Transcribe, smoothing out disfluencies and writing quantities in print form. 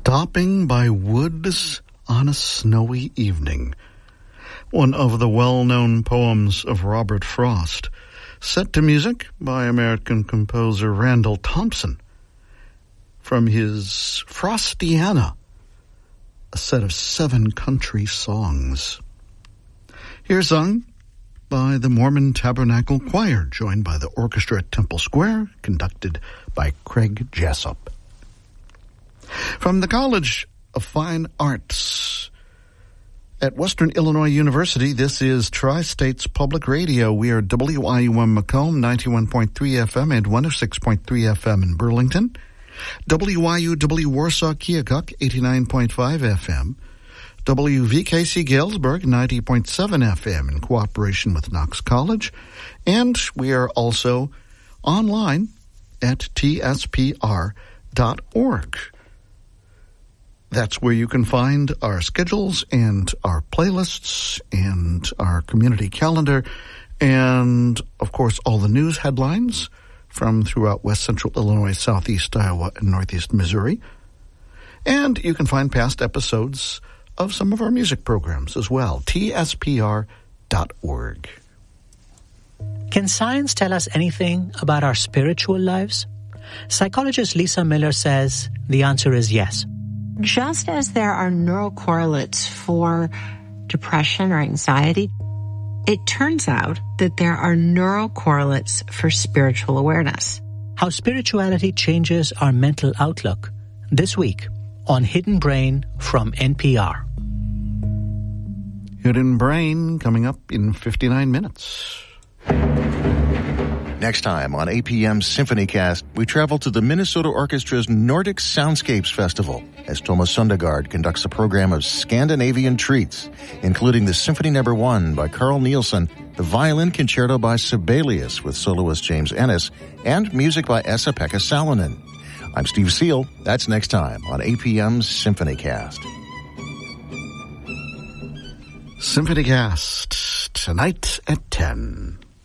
Stopping by Woods on a Snowy Evening, one of the well-known poems of Robert Frost, set to music by American composer Randall Thompson from his Frostiana, a set of 7 country songs. Here sung by the Mormon Tabernacle Choir, joined by the orchestra at Temple Square, conducted by Craig Jessup. From the College of Fine Arts at Western Illinois University, this is Tri-States Public Radio. We are WIUM Macomb, 91.3 FM and 106.3 FM in Burlington. WIUW Warsaw Keokuk, 89.5 FM. WVKC Galesburg, 90.7 FM in cooperation with Knox College. And we are also online at tspr.org. That's where you can find our schedules and our playlists and our community calendar and, of course, all the news headlines from throughout West Central Illinois, Southeast Iowa, and Northeast Missouri. And you can find past episodes of some of our music programs as well, tspr.org. Can science tell us anything about our spiritual lives? Psychologist Lisa Miller says the answer is yes. Just as there are neural correlates for depression or anxiety, it turns out that there are neural correlates for spiritual awareness. How spirituality changes our mental outlook. This week on Hidden Brain from NPR. Hidden Brain coming up in 59 minutes. Next time on APM's SymphonyCast, we travel to the Minnesota Orchestra's Nordic Soundscapes Festival as Thomas Sundegard conducts a program of Scandinavian treats, including the Symphony No. 1 by Carl Nielsen, the Violin Concerto by Sibelius with soloist James Ennis, and music by Esa-Pekka Salonen. I'm Steve Seal. That's next time on APM's SymphonyCast. SymphonyCast, tonight at 10.